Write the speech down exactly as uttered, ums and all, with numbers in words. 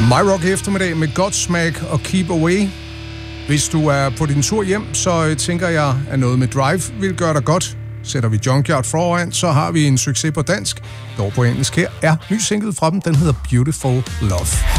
My Rock eftermiddag med Godsmack og Keep Away. Hvis du er på din tur hjem, så tænker jeg, at noget med Drive vil gøre dig godt. Sætter vi Junkyard foran, så har vi en succes på dansk. Dog på engelsk her er ny single fra dem, den hedder Beautiful Love.